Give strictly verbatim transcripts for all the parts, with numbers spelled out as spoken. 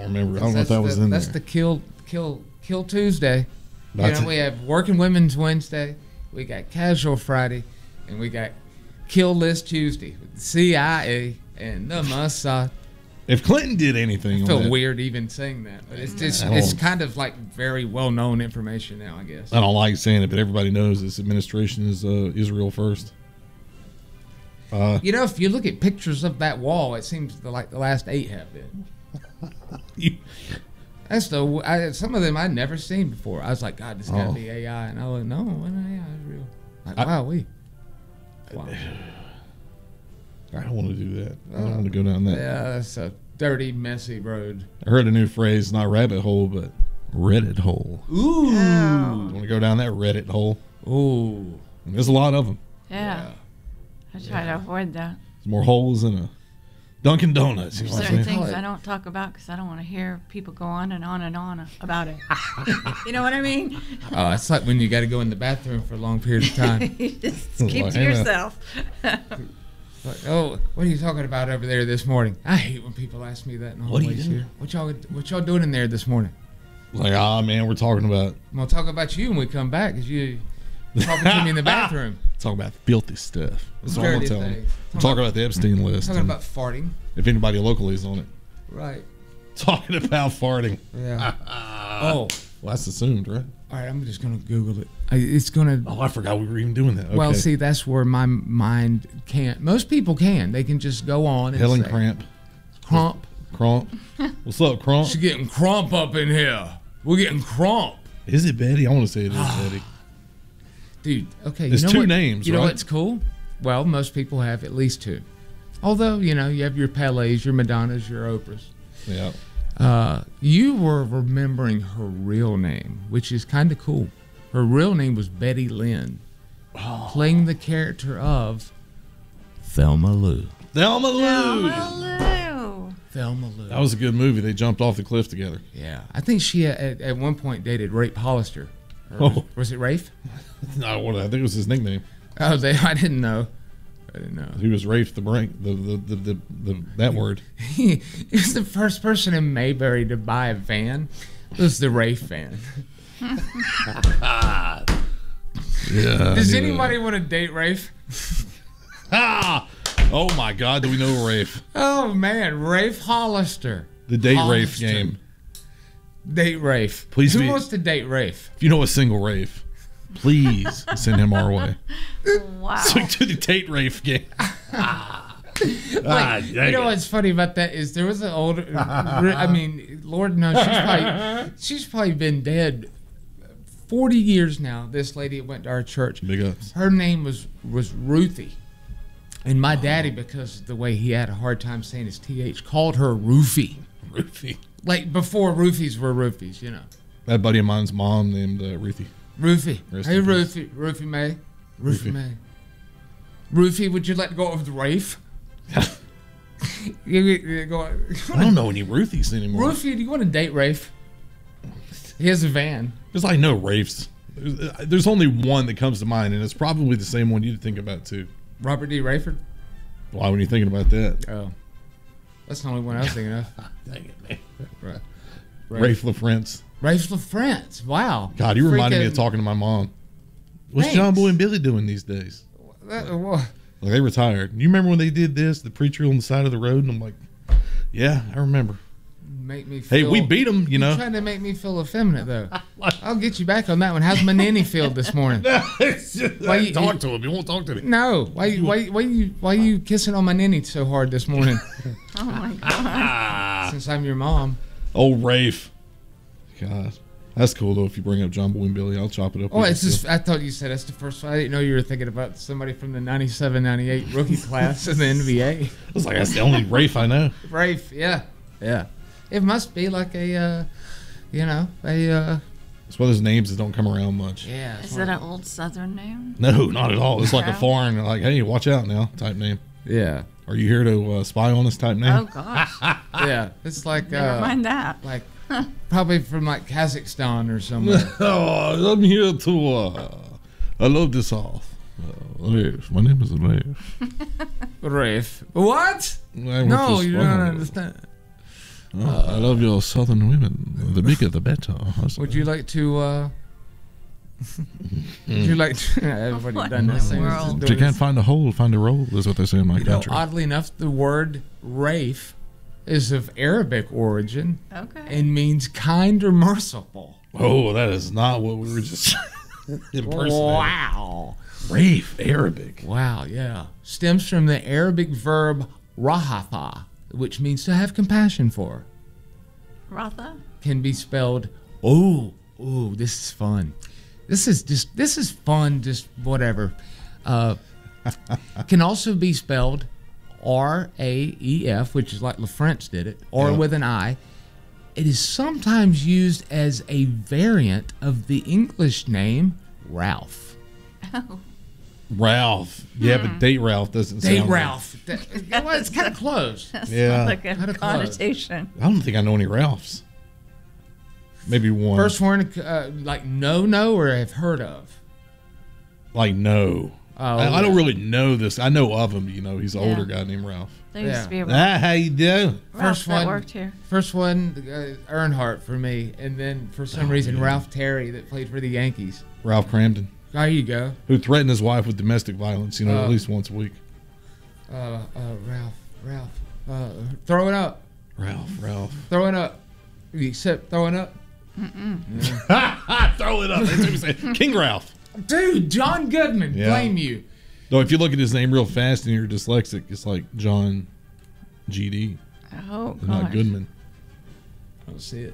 remember. I don't know if that was the, in that's there. That's the kill, kill, kill Tuesday. That's you know, it. we have Working Women's Wednesday. We got Casual Friday, and we got Kill List Tuesday with the C I A and the Mossad. If Clinton did anything, I on feel that, weird even saying that, but it's just I it's don't- kind of like very well known information now, I guess. I don't like saying it, but everybody knows this administration is uh, Israel first. Uh, You know, if you look at pictures of that wall, it seems the, like the last eight have been. you, That's the I, some of them I'd never seen before. I was like, God, this got to Oh. be A I, and I was like, no, what A I is real. Like, I- wow, we. Wow. I don't want to do that. I don't want to go down that. Yeah, that's a dirty, messy road. I heard a new phrase, not rabbit hole, but Reddit hole. Ooh. You want to go down that Reddit hole? Ooh. And there's a lot of them. Yeah. I try to avoid that. There's more holes than a Dunkin' Donuts. You know what I'm Certain saying? things I don't talk about because I don't want to hear people go on and on and on about it. You know what I mean? Oh, it's like when you got to go in the bathroom for a long period of time. You just Well, keep to hang on. yourself. Like, oh, what are you talking about over there this morning? I hate when people ask me that in the What are you hallways doing? here. What y'all, what y'all doing in there this morning? Like, ah, man, we're talking about I'm gonna talk about you when we come back, cause you talking to me in the bathroom. talking about filthy stuff. That's what I'm Dirty gonna tell them. things. I'm talking about the Epstein list. Talking and about farting. if anybody locally is on it, Right. talking about farting. Yeah. oh. Well, that's assumed, right? All right. I'm just gonna Google it. I, it's gonna. Oh, I forgot we were even doing that. Okay. Well, see, that's where my mind can't. Most people can. They can just go on and Helen say, Cramp. Crump. Crump. What's up, Crump? She's getting crump up in here. We're getting crump. Is it Betty? I want to say it is Betty. Dude, okay. There's you know two what, names, You know right? what's cool? Well, most people have at least two. Although, you know, you have your Pelés, your Madonnas, your Oprahs. Yeah. Uh, you were remembering her real name, which is kind of cool. Her real name was Betty Lynn, Oh. playing the character of Thelma Lou. Thelma Lou. Hello. Thelma Lou. That was a good movie. They jumped off the cliff together. Yeah, I think she at, at one point dated Rafe Hollister. Or Oh. was, was it Rafe? No, what I think it was his nickname. Oh, they, I didn't know. I didn't know. He was Rafe the Brink. The the the, the, the that word. He was the first person in Mayberry to buy a van. It was the Rafe van. Yeah. Does I knew anybody want to date Rafe? that. Ah! Oh my God! Do we know Rafe? Oh man, Rafe Hollister. The date Rafe Hollister. game. Date Rafe. Please Who be- wants to date Rafe? If you know a single Rafe, please send him our way. Wow. So to the date Rafe game. Ah, Like, dang you know it. what's funny about that is there was an older. I mean, Lord knows she's probably she's probably been dead forty years now. This lady that went to our church. Big ups. Her name was was Ruthie, and my daddy, because of the way he had a hard time saying his th, called her Roofie. Ruthie. Like before roofies were roofies, you know. That buddy of mine's mom named uh, Ruthie. Roofie. Rest Hey, in peace. Roofie. Roofie May. Roofie. Roofie May. Roofie, would you let go of the Rafe? you, you go, I don't know any Ruthies anymore. Roofie, do you want to date Rafe? He has a van. There's like no Rafes. There's, uh, there's only one that comes to mind, and it's probably the same one you'd think about too. Robert D. Rayford? Why were you thinking about that? Oh. That's the only one I was thinking of. Dang it, man. Right. Rafe LaFrance. Rafe LaFrance. Wow. God, you reminded me of Freaking- talking to my mom. What's Thanks. John Boy and Billy doing these days? That, well, Like they retired. You remember when they did this, the preacher on the side of the road? And I'm like, yeah, I remember. make me Hey, feel... we beat them, you know. You're trying to make me feel effeminate, though. I'll get you back on that one. How's my nanny feel this morning? Why you- talk to him. He won't talk to me. No. Why, why, why, you, why you kissing on my nanny so hard this morning? Oh my God. Since I'm your mom. Oh, Rafe. God. That's cool, though. If you bring up John Boy and Billy, I'll chop it up. Oh, with it's you, just, too. I thought you said that's the first one. I didn't know you were thinking about somebody from the ninety-seven ninety-eight rookie class in the N B A. I was like, that's the only Rafe I know. Rafe, yeah. Yeah. It must be like a, uh, you know, a, uh, It's one of those names that don't come around much. yeah. it's Is one it of- an old Southern name? No, not at all. It's like a No? foreign, like, hey, watch out now type name. Yeah. Are you here to uh, spy on us type name? Oh gosh. Yeah. It's like, Never uh, mind that. like, probably from like Kazakhstan or somewhere. Oh, I'm here to, uh, I love this off. Uh, Rafe. My name is Rafe. Rafe. What? I went No, to you spy don't on us. understand. Oh, I love your southern women. The bigger, the better. Would you like to? Uh, would you like to? Everybody What done in this the thing. world? If you can't find a hole, find a roll, is what they say in my You know, country. oddly enough, the word Rafe is of Arabic origin Okay. and means kind or merciful. Oh, that is not what we were just impersonating. Wow. Rafe, Arabic. Wow, yeah. Stems from the Arabic verb rahatha, which means to have compassion for. Ratha? Can be spelled, oh, oh, this is fun. This is just, this is fun, just whatever. Uh, can also be spelled R A E F, which is like LaFrance did it, or Yeah. with an I. It is sometimes used as a variant of the English name Ralph. Oh. Ralph. Yeah, but date Ralph doesn't Date sound Ralph. That- well, it's kind of close. That's Yeah. not like a Kinda close. connotation. Like, I don't think I know any Ralphs. Maybe one. First one, uh, like no, no, or have heard of. Like, no. Oh, I, I yeah. don't really know this. I know of him. You know, he's an Yeah. older guy named Ralph. There used Yeah. to be a Ralph, Ah, how you doing? Ralph that one- worked here. First one, uh, Earnhardt for me, and then for some Oh, reason yeah. Ralph Terry that played for the Yankees. Ralph Cramden, There you go. who threatened his wife with domestic violence, you know, Oh. at least once a week. Uh, uh, Ralph, Ralph, uh, throw it up, Ralph, Ralph. throw it up. Except throwing up. Throw it up. That's what he said. King Ralph. Dude, John Goodman, Yeah. blame you. Though if you look at his name real fast and you're dyslexic, it's like John G D, Oh, not gosh. Goodman. I don't see it.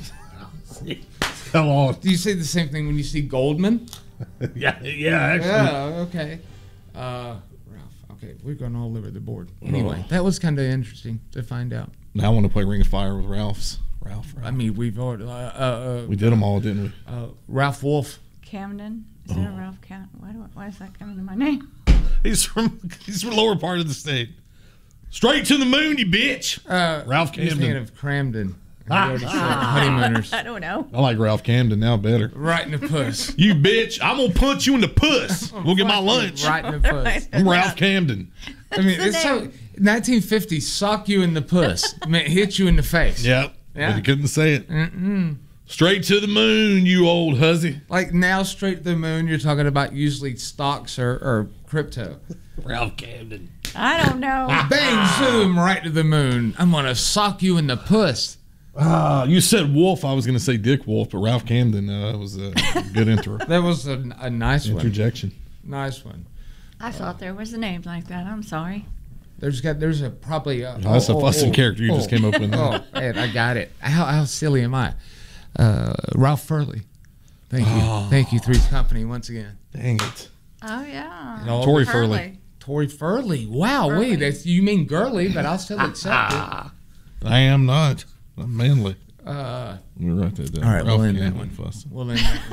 Come on. Do you say the same thing when you see Goldman? Yeah, yeah, actually. Yeah, okay. Uh, Ralph, okay, we're going all over the board. Anyway, that was kind of interesting to find out. Now I want to play Ring of Fire with Ralph's. Ralph, Ralph. I mean, we've already, uh, uh, we did them all, didn't we? uh, Ralph Wolf. Camden? Is Oh. it a Ralph Cam? Why, do, why is that coming to my name? He's from he's from the lower part of the state. Straight to the moon, you bitch. Uh, Ralph You're thinking Camden. of Cramden. We already said honeymooners. I don't know. I like Ralph Camden now better. Right in the puss. You bitch, I'm gonna punch you in the puss. We'll get my lunch. Right in the puss. I'm Ralph Camden. I mean, the it's so name. nineteen fifty. Sock you in the puss. meant hit you in the face. Yep. Yeah. But he couldn't say it. Straight to the moon, you old hussy. Like now, straight to the moon. You're talking about usually stocks or, or crypto. Ralph Camden. I don't know. Bang, zoom, right to the moon. I'm gonna sock you in the puss. Ah, you said Wolf. I was gonna say Dick Wolf, but Ralph Camden uh, was a good intro. That was a, a nice one. Interjection. Nice one. I thought there was a name like that. I'm sorry. There's got there's a probably a, Oh, that's a fussing character you just came up with. Oh, man, I got it. How, how silly am I? Uh, Ralph Furley. Thank you, Oh. thank you, Three's Company once again. Dang it. Oh, yeah. And all Tori the- Furley. Tori Furley. Wow, Furley. wait, that's you mean girly, but I'll still accept it. I am not. I'm manly. Uh, Let me write that down. All right, we'll Ralph end that Camden, one. fuss. well then, uh,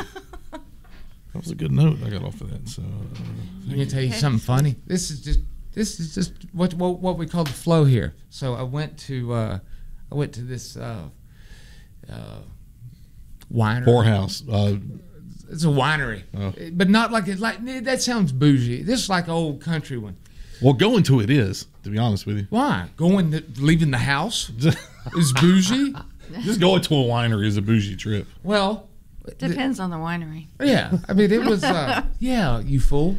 That was a good note I got off of that. So, uh, let me tell you something funny. This is just this is just what what, what we call the flow here. So I went to uh, I went to this uh, uh, winery. Poorhouse. Uh, It's a winery, Oh. but not like it. Like that sounds bougie. This is like an old country one. well, going to it is, to be honest with you. Why going to, leaving the house is bougie? Just going to a winery is a bougie trip. Well, th- Depends on the winery. yeah. I mean, it was. Uh, yeah, you fool.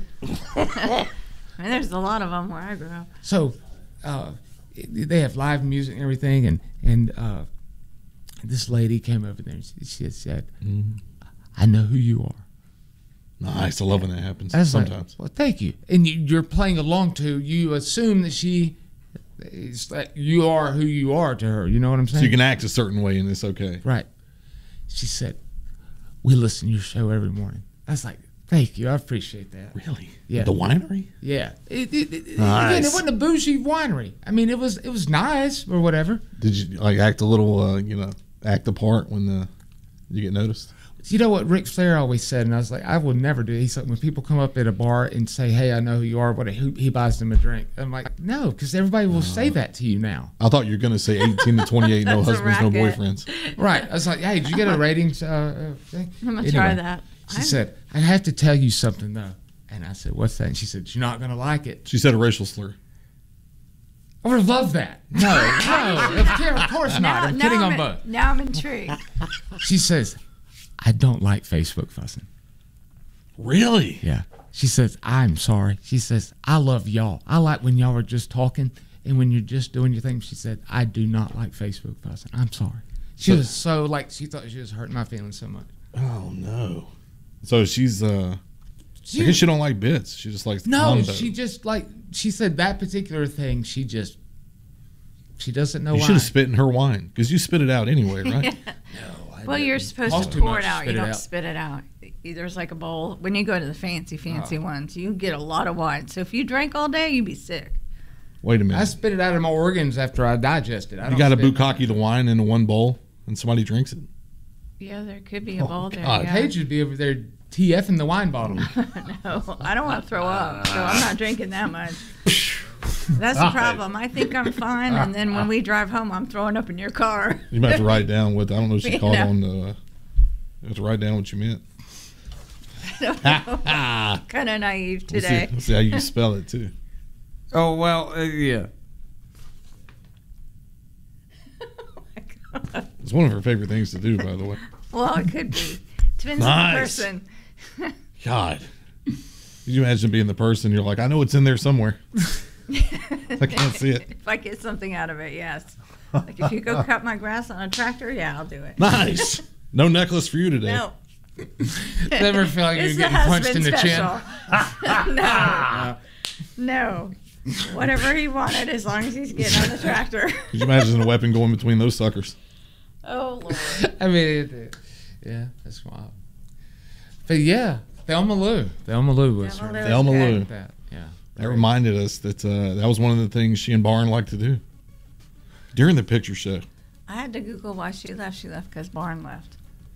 I mean, there's a lot of them where I grew up. So, uh, they have live music and everything, and and uh, this lady came over there and she, she said, "I know who you are." Nice. I love when that happens. I was like, Sometimes. well, thank you. And you, you're playing along to. You assume that she, is like you are who you are to her. You know what I'm saying? So you can act a certain way and it's okay. Right. She said, "We listen to your show every morning." I was like, "Thank you. I appreciate that." Really? Yeah. The winery? Yeah. It, it, it, Again, Nice. it wasn't a bougie winery. I mean, it was it was nice or whatever. Did you like act a little, uh, you know, act the part when the you get noticed? You know what Ric Flair always said, and I was like, I will never do it. He said, when people come up at a bar and say, "Hey, I know who you are," but he, he buys them a drink. I'm like, no, because everybody will say that to you now. I thought you were going to say eighteen to twenty-eight, no That's a husbands, no racket. boyfriends. Right. I was like, hey, did you get a ratings uh, uh, thing? I'm going to Anyway, try that. She I'm- said, I have to tell you something, though. And I said, what's that? And she said, you're not going to like it. She said a racial slur. I would have loved that. No, no, of course- of course not. I'm kidding on I'm, both. Now I'm intrigued. She says, I don't like Facebook fussing. Really? Yeah. She says, I'm sorry. She says, I love y'all. I like when y'all are just talking and when you're just doing your thing. She said, I do not like Facebook fussing. I'm sorry. She So- was so like, she thought she was hurting my feelings so much. Oh no. So she's uh She- I guess she don't like bits. She just likes No, Hondo. she just like, she said that particular thing, she just, she doesn't know You why. should have spit in her wine because you spit it out anyway, right? No, I Well, you're didn't. supposed Cost to too pour much it to out. spit You it don't out. spit it out. There's like a bowl. When you go to the fancy, fancy Oh. ones, you get a lot of wine. So if you drank all day, you'd be sick. Wait a I minute. spit it out of my organs after I digest it. I You don't got to spit- bukkake the wine into one bowl and somebody drinks it. Yeah, there could be a Oh, bowl there. God. Yeah. Paige would be over there TFing the wine bottle. No, I don't want to throw up, so I'm not drinking that much. That's the problem. I think I'm fine, and then when we drive home, I'm throwing up in your car. You might have to write down what I don't know if she You called know. on the. You have to write down what you meant. Kind of naive We'll see, today. we'll see how you spell it too. Oh, well, uh, yeah. Oh my God. It's one of her favorite things to do, by the way. Well, it could be. Depends on the Nice. person. God. Could you imagine being the person you're like, I know it's in there somewhere. I can't see it. If I get something out of it, yes. Like if you go cut my grass on a tractor, yeah, I'll do it. Nice. No necklace for you today. No. Never feel like It's you're the getting punched in husband the chin. special. No. No. Whatever he wanted, as long as he's getting on the tractor. Could you imagine a weapon going between those suckers? Oh, Lord. I mean, it, it- yeah, that's wild. But yeah, Thelma Lou. Thelma Lou was Thelma her. Lou. Thelma Okay. Lou. That, yeah. That reminded us that uh, that was one of the things she and Barn liked to do during the picture show. I had to Google why she left. She left because Barn left.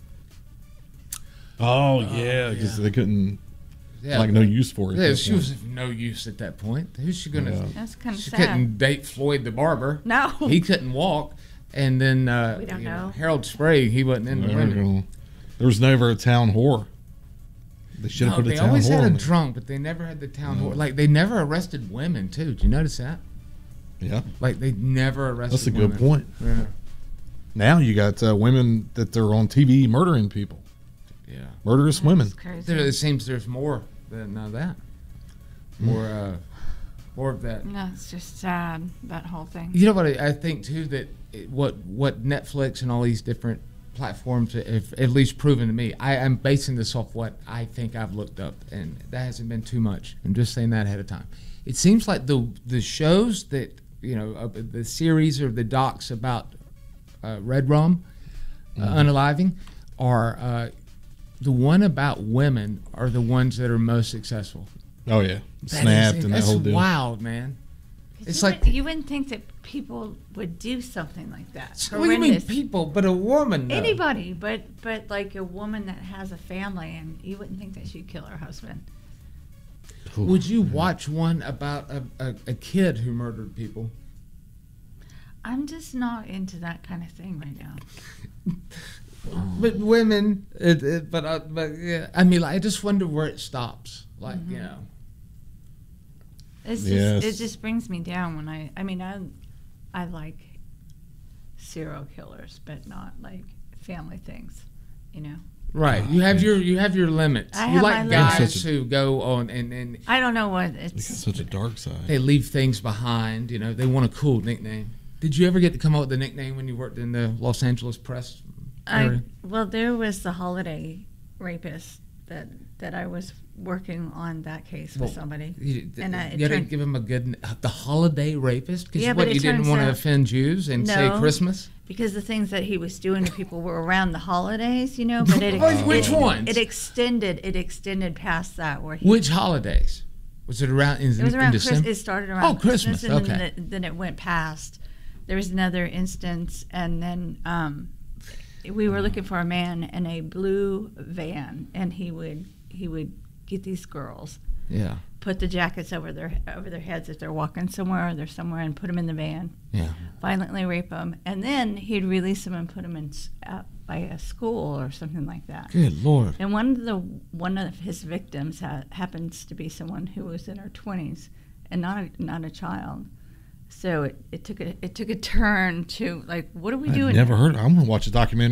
Oh, yeah, because yeah. they couldn't, Yeah, like, no use for it. at Yeah, that she point. was of no use at that point. Who's she gonna? Yeah. That's kind of She sad. couldn't date Floyd the barber. No. He couldn't walk, and then uh, We don't you know. Harold Sprague. He wasn't in the There, women. we go. There was never a town whore. They should have No, put a they town always whore had a on there. drunk, but they never had the town No. whore. Like they never arrested women too. Did you notice that? Yeah, Like they never arrested. that's a good women. point. Yeah. Now you got uh, women that they're on T V murdering people, Yeah. murderous women. That's crazy. There, it seems there's more than uh, that. More, uh, more of that. No, it's just sad, that whole thing. You know what I, I think too, that it, what what Netflix and all these different platforms have at least proven to me. I am basing this off what I think I've looked up, and that hasn't been too much. I'm just saying that ahead of time. It seems like the the shows that you know, uh, the series or the docs about uh, Red Rum, uh, unaliving, are uh, the one about women are the ones that are most successful. Oh yeah, That Snapped is- and that that's whole deal. wild, man. It's you like- wouldn't, you wouldn't think that people would do something like that. What do you mean Horrendous. people, but a woman? Though. Anybody, but but like a woman that has a family, and you wouldn't think that she'd kill her husband. Would you watch one about a, a, a kid who murdered people? I'm just not into that kind of thing right now. But women, it, it, but uh, but yeah, I mean, like, I just wonder where it stops. Like Mm-hmm. you know, It's just Yes. it just brings me down when I I mean I I like serial killers, but not like family things, you know. right? You have your you have your limits. I you have like my guys limits. who go on and and I don't know what It's got it's. such a dark side. they leave things behind. You know, they want a cool nickname. Did you ever get to come up with a nickname when you worked in the Los Angeles press area? I well, there was the holiday rapist that that I was working on that case with Well, somebody. You, And I- it you gotta turned- give him a good the holiday rapist because Yeah, what but it you didn't turns want to out- offend Jews and say No. Christmas. Because the things that he was doing to people were around the holidays, you know. But it Which- which it, ones? It extended. It extended past that where he. Which holidays? Was it around in, It was in around Christmas. December? It started around Oh, Christmas, and okay. then it, then it went past. There was another instance, and then um, we were looking for a man in a blue van, and he would he would get these girls, Yeah, put the jackets over their over their heads if they're walking somewhere or they're somewhere, and put them in the van, yeah. violently rape them, and then he'd release them and put them in s- uh, by a school or something like that. Good Lord. And one of the one of his victims ha- happens to be someone who was in her twenties and not a, not a child. So it, it took a it took a turn to like, what are we I've doing? never now? heard. I'm gonna watch a documentary